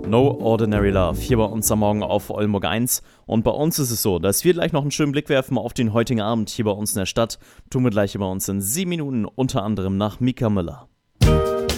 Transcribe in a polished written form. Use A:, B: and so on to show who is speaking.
A: No Ordinary Love, hier bei uns am Morgen auf Oldenburg 1. Und bei uns ist es so, dass wir gleich noch einen schönen Blick werfen auf den heutigen Abend hier bei uns in der Stadt. Tun wir gleich bei uns in 7 Minuten, unter anderem nach Mika Müller.